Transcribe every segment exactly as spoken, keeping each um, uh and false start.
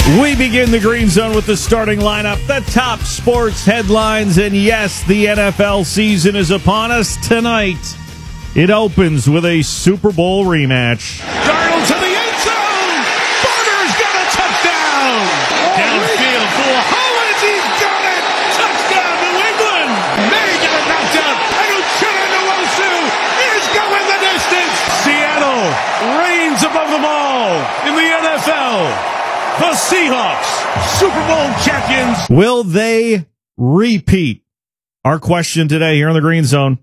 We begin the Green Zone with the starting lineup, the top sports headlines, and yes, the N F L season is upon us tonight. It opens with a Super Bowl rematch. Darnold to the end zone! Barber's got a touchdown! Downfield for Hollins, he's got it! Touchdown, New England! May get it knocked out, and Uchenna Nwosu is going the distance! Seattle reigns above them all in the N F L. The Seahawks, Super Bowl champions. Will they repeat? Our question today here in the Green Zone.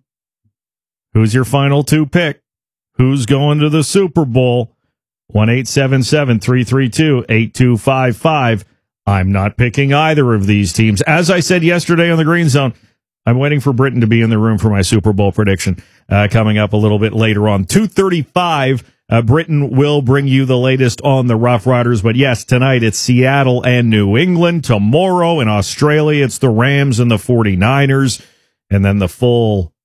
Who's your final two pick? Who's going to the Super Bowl? one eight seven seven, three three two, eight two five five. I'm not picking either of these teams. As I said yesterday on the Green Zone, I'm waiting for Britain to be in the room for my Super Bowl prediction uh, coming up a little bit later on. two thirty-five. Uh, Britain will bring you the latest on the Rough Riders, but yes, tonight it's Seattle and New England. Tomorrow in Australia, it's the Rams and the forty-niners, and then the full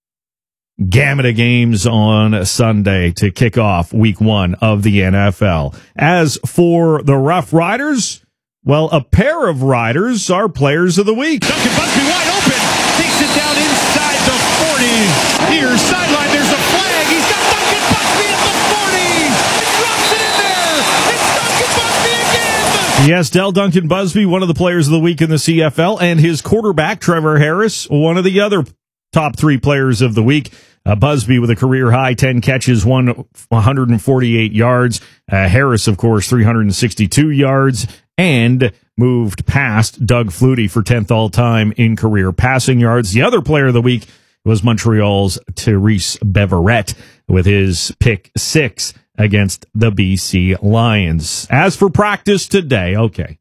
gamut of games on Sunday to kick off week one of the N F L. As for the Rough Riders, well, a pair of riders are players of the week. Duncan Busby wide open, takes it down inside the forty. Here, sideline, there's a flag. He's got Duncan Busby at the forty. He drops it in there. It's Duncan Busby again. Yes, Del Duncan Busby, one of the players of the week in the C F L, and his quarterback, Trevor Harris, one of the other top three players of the week. Uh, Busby with a career-high ten catches, one hundred forty-eight yards. Uh, Harris, of course, three hundred sixty-two yards, and moved past Doug Flutie for tenth all-time in career passing yards. The other player of the week was Montreal's Therese Beverette with his pick six against the B C Lions. As for practice today, okay.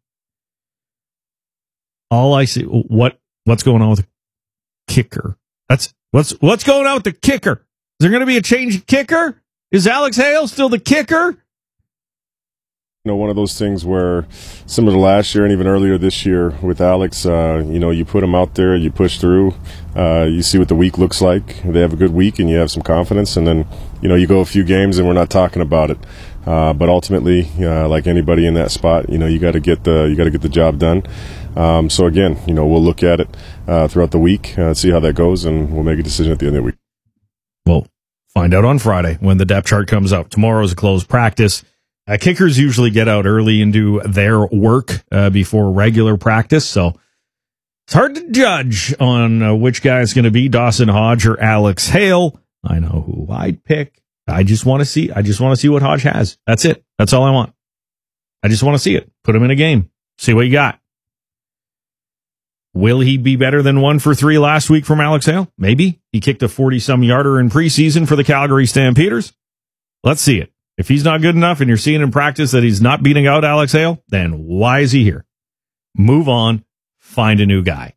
All I see, what what's going on with the kicker? That's what's what's going on with the kicker. Is there going to be a change kicker? Is Alex Hale still the kicker? You know, one of those things where, similar to last year and even earlier this year with Alex, uh, you know, you put him out there, you push through, uh, you see what the week looks like. They have a good week, and you have some confidence, and then, you know, you go a few games, and we're not talking about it. Uh, but ultimately, uh, like anybody in that spot, you know, you got to get the you got to get the job done. Um, so again, you know, we'll look at it uh, throughout the week, uh, see how that goes, and we'll make a decision at the end of the week. We'll find out on Friday when the depth chart comes out. Tomorrow's a closed practice. Uh, kickers usually get out early and do their work uh, before regular practice, so it's hard to judge on uh, which guy is going to be, Dawson Hodge or Alex Hale. I know who I'd pick. I just want to see. I just want to see what Hodge has. That's it. That's all I want. I just want to see it. Put him in a game. See what you got. Will he be better than one for three last week from Alex Hale? Maybe. He kicked a forty-some yarder in preseason for the Calgary Stampeders. Let's see it. If he's not good enough and you're seeing in practice that he's not beating out Alex Hale, then why is he here? Move on. Find a new guy.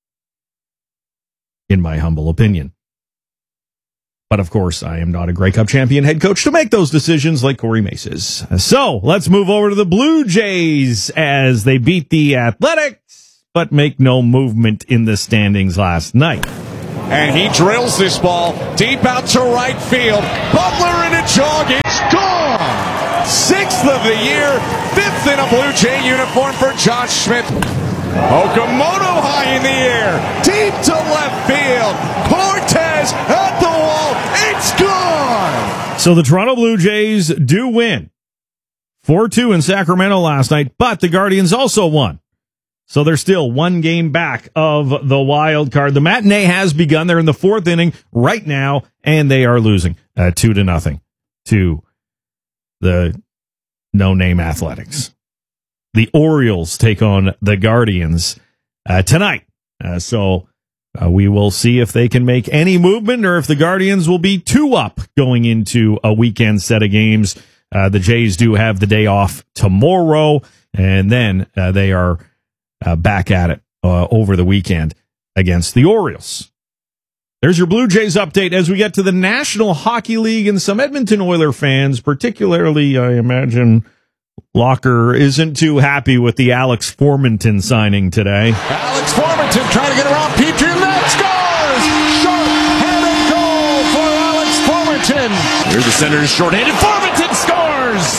In my humble opinion. But of course, I am not a Grey Cup champion head coach to make those decisions like Corey Mace is. So let's move over to the Blue Jays as they beat the Athletics, but make no movement in the standings last night. And he drills this ball deep out to right field. Butler in a jog. It's gone. Sixth of the year. Fifth in a Blue Jay uniform for Josh Schmidt. Okamoto high in the air. Deep to left field. Cortez at the wall. It's gone. So the Toronto Blue Jays do win. four two in Sacramento last night, but the Guardians also won. So they're still one game back of the wild card. The matinee has begun. They're in the fourth inning right now, and they are losing uh, two to nothing to the no-name Athletics. The Orioles take on the Guardians uh, tonight. Uh, so uh, we will see if they can make any movement or if the Guardians will be two up going into a weekend set of games. Uh, the Jays do have the day off tomorrow, and then uh, they are Uh, back at it uh, over the weekend against the Orioles. There's your Blue Jays update as we get to the National Hockey League, and some Edmonton Oiler fans, particularly, I imagine, Locker, isn't too happy with the Alex Formenton signing today. Alex Formenton trying to get around Petrie, and that scores! Short-handed goal for Alex Formenton. Here's the Senators short-handed. Formenton scores!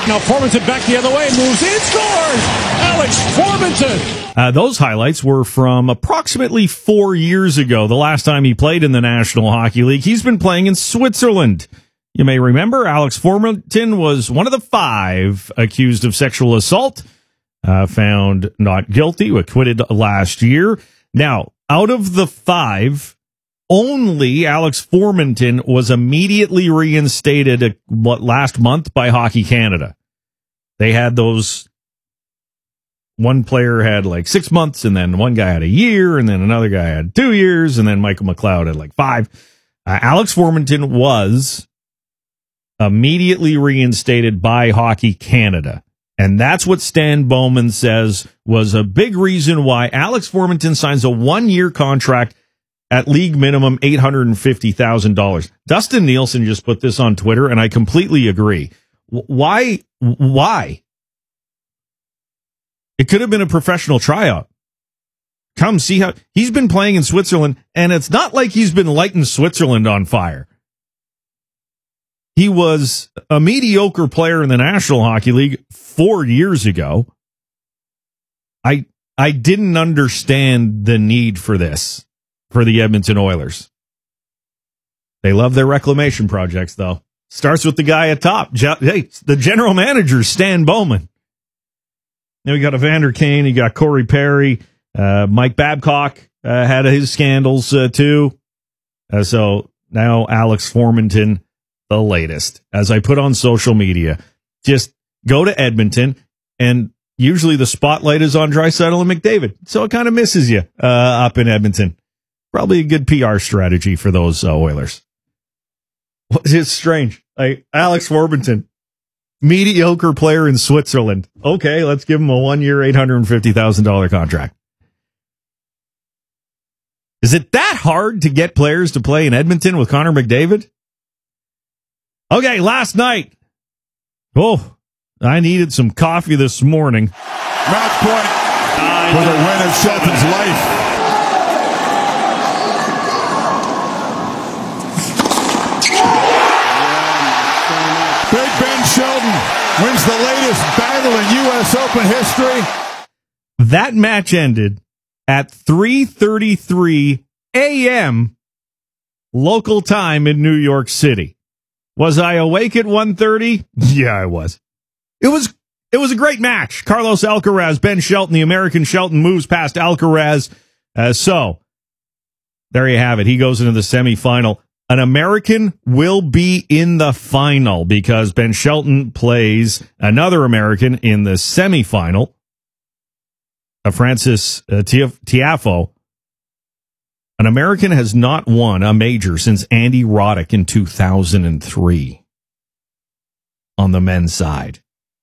Now Formanton back the other way, moves in, scores! Alex Formanton! Uh, those highlights were from approximately four years ago, the last time he played in the National Hockey League. He's been playing in Switzerland. You may remember Alex Formanton was one of the five accused of sexual assault, uh, found not guilty, acquitted last year. Now, out of the five, only Alex Formanton was immediately reinstated uh, what, last month by Hockey Canada. They had those, one player had like six months, and then one guy had a year, and then another guy had two years, and then Michael McLeod had like five. Uh, Alex Formanton was immediately reinstated by Hockey Canada. And that's what Stan Bowman says was a big reason why Alex Formanton signs a one-year contract at league minimum eight hundred fifty thousand dollars. Dustin Nielsen just put this on Twitter, and I completely agree. Why? Why? It could have been a professional tryout. Come see how he's been playing in Switzerland, and it's not like he's been lighting Switzerland on fire. He was a mediocre player in the National Hockey League four years ago. I I didn't understand the need for this for the Edmonton Oilers. They love their reclamation projects, though. Starts with the guy at top. Hey, the general manager, Stan Bowman. Then we got Evander Kane. You got Corey Perry. Uh, Mike Babcock uh, had his scandals, uh, too. Uh, so now Alex Formanton, the latest. As I put on social media, just go to Edmonton, and usually the spotlight is on Draisaitl and McDavid. So it kind of misses you uh, up in Edmonton. Probably a good P R strategy for those uh, Oilers. It's strange. Like Alex Formanton, mediocre player in Switzerland. Okay, let's give him a one-year, eight hundred fifty thousand dollars contract. Is it that hard to get players to play in Edmonton with Connor McDavid? Okay, last night. Oh, I needed some coffee this morning. Match point for the win of Shelton's life. Big Ben Shelton wins the latest battle in U S Open history. That match ended at three thirty-three a.m. local time in New York City. Was I awake at one thirty? Yeah, I was. It was it was a great match. Carlos Alcaraz, Ben Shelton, the American Shelton moves past Alcaraz. Uh, so, there you have it. He goes into the semifinal. An American will be in the final because Ben Shelton plays another American in the semifinal. Uh, Francis uh, Tiafoe. An American has not won a major since Andy Roddick in two thousand three on the men's side.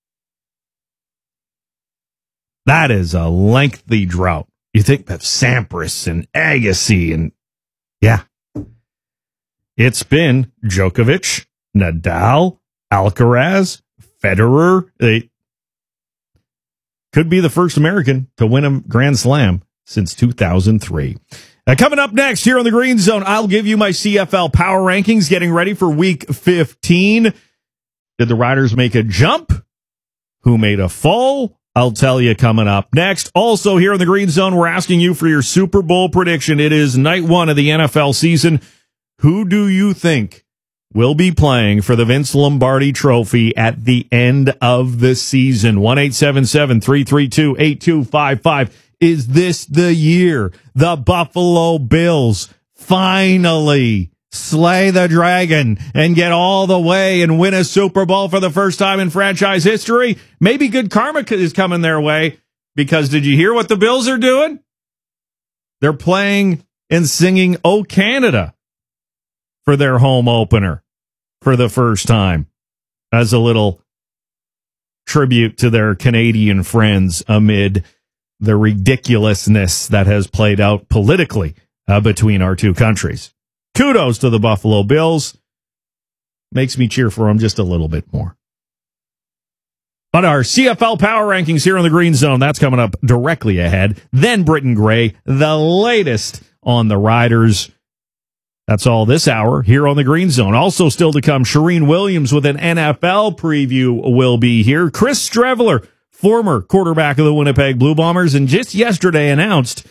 That is a lengthy drought. You think of Sampras and Agassi, and yeah. It's been Djokovic, Nadal, Alcaraz, Federer. They could be the first American to win a Grand Slam since two thousand three. Uh, coming up next here on the Green Zone, I'll give you my C F L power rankings getting ready for week fifteen. Did the Riders make a jump? Who made a fall? I'll tell you coming up next. Also here in the Green Zone, we're asking you for your Super Bowl prediction. It is night one of the N F L season. Who do you think will be playing for the Vince Lombardi Trophy at the end of the season? one eight seven seven, three three two, eight two five five. Is this the year the Buffalo Bills finally slay the dragon and get all the way and win a Super Bowl for the first time in franchise history? Maybe good karma is coming their way, because did you hear what the Bills are doing? They're playing and singing "O Canada" for their home opener for the first time as a little tribute to their Canadian friends amid the ridiculousness that has played out politically uh, between our two countries. Kudos to the Buffalo Bills. Makes me cheer for them just a little bit more. But our C F L Power Rankings here on the Green Zone, that's coming up directly ahead. Then Britton Gray, the latest on the Riders. That's all this hour here on the Green Zone. Also still to come, Shereen Williams with an N F L preview will be here. Chris Streveler, former quarterback of the Winnipeg Blue Bombers, and just yesterday announced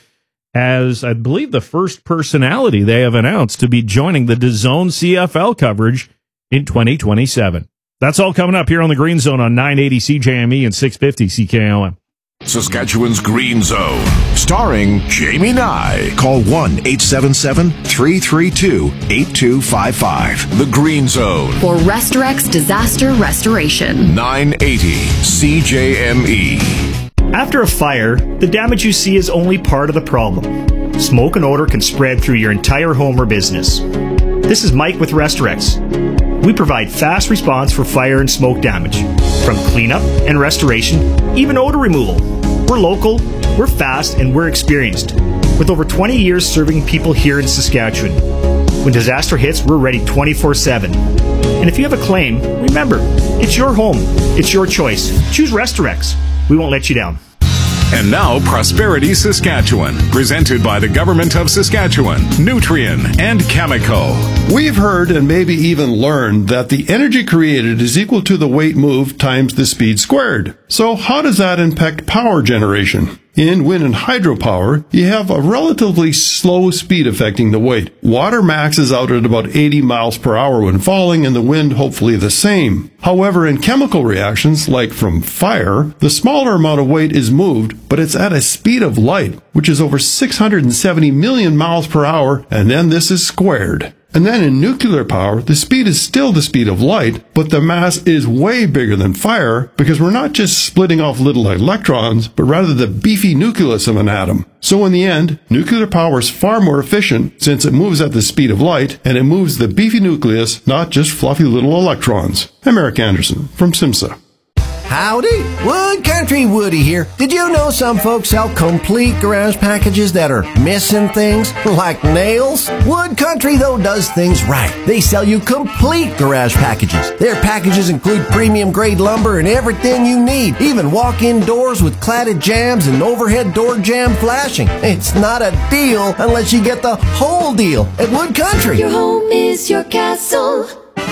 as, I believe, the first personality they have announced to be joining the DAZN C F L coverage in twenty twenty-seven. That's all coming up here on the Green Zone on nine eighty C J M E and six fifty C K O M. Saskatchewan's Green Zone, starring Jamie Nye. Call one eight seven seven, three three two, eight two five five. The Green Zone. For Restorex Disaster Restoration. nine eighty C J M E. After a fire, the damage you see is only part of the problem. Smoke and odor can spread through your entire home or business. This is Mike with Restorex. We provide fast response for fire and smoke damage, from cleanup and restoration, even odor removal. We're local, we're fast, and we're experienced, with over twenty years serving people here in Saskatchewan. When disaster hits, we're ready twenty-four seven. And if you have a claim, remember, it's your home, it's your choice. Choose Restorex. We won't let you down. And now, Prosperity Saskatchewan, presented by the Government of Saskatchewan, Nutrien, and Cameco. We've heard and maybe even learned that the energy created is equal to the weight moved times the speed squared. So how does that impact power generation? In wind and hydropower, you have a relatively slow speed affecting the weight. Water maxes out at about eighty miles per hour when falling, and the wind hopefully the same. However, in chemical reactions, like from fire, the smaller amount of weight is moved, but it's at a speed of light, which is over six hundred seventy million miles per hour, and then this is squared. And then in nuclear power, the speed is still the speed of light, but the mass is way bigger than fire because we're not just splitting off little electrons, but rather the beefy nucleus of an atom. So in the end, nuclear power is far more efficient since it moves at the speed of light, and it moves the beefy nucleus, not just fluffy little electrons. I'm Eric Anderson from SIMSA. Howdy, Wood Country Woody here. Did you know some folks sell complete garage packages that are missing things, like nails? Wood Country, though, does things right. They sell you complete garage packages. Their packages include premium grade lumber and everything you need, even walk-in doors with cladded jambs and overhead door jamb flashing. It's not a deal unless you get the whole deal at Wood Country. Your home is your castle.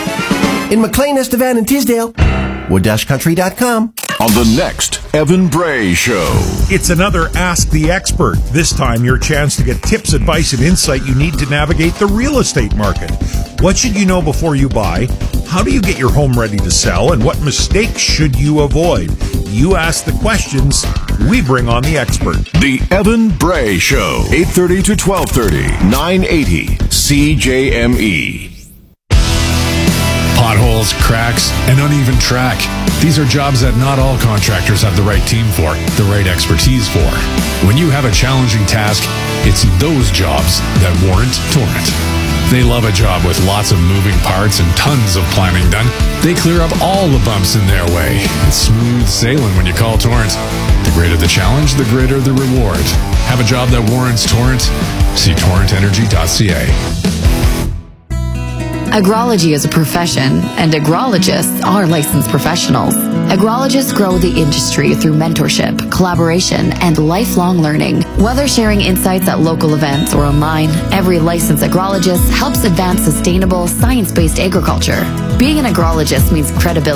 In McLean, Estevan, and Tisdale, wood country dot com. On the next Evan Bray Show. It's another Ask the Expert. This time, your chance to get tips, advice, and insight you need to navigate the real estate market. What should you know before you buy? How do you get your home ready to sell? And what mistakes should you avoid? You ask the questions, we bring on the expert. The Evan Bray Show. eight thirty to twelve thirty, nine eighty C J M E. Potholes, cracks, and uneven track. These are jobs that not all contractors have the right team for, the right expertise for. When you have a challenging task, it's those jobs that warrant Torrent. They love a job with lots of moving parts and tons of planning done. They clear up all the bumps in their way. It's smooth sailing when you call Torrent. The greater the challenge, the greater the reward. Have a job that warrants Torrent? See torrent energy dot c a. Agrology is a profession, and agrologists are licensed professionals. Agrologists grow the industry through mentorship, collaboration, and lifelong learning. Whether sharing insights at local events or online, every licensed agrologist helps advance sustainable, science-based agriculture. Being an agrologist means credibility.